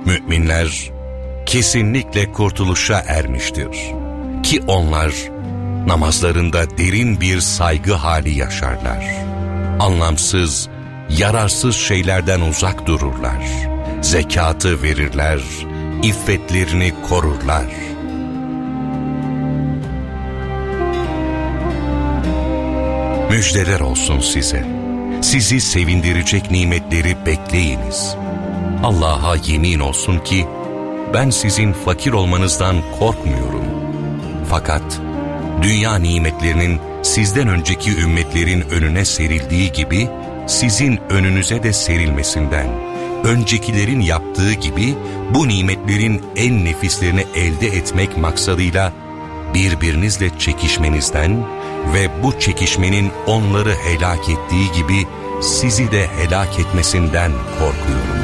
Müminler kesinlikle kurtuluşa ermiştir. Ki onlar namazlarında derin bir saygı hali yaşarlar. Anlamsız, yararsız şeylerden uzak dururlar. Zekatı verirler, iffetlerini korurlar. Müjdeler olsun size. Sizi sevindirecek nimetleri bekleyiniz. Allah'a yemin olsun ki ben sizin fakir olmanızdan korkmuyorum. Fakat dünya nimetlerinin sizden önceki ümmetlerin önüne serildiği gibi sizin önünüze de serilmesinden, öncekilerin yaptığı gibi bu nimetlerin en nefislerini elde etmek maksadıyla birbirinizle çekişmenizden ve bu çekişmenin onları helak ettiği gibi sizi de helak etmesinden korkuyorum.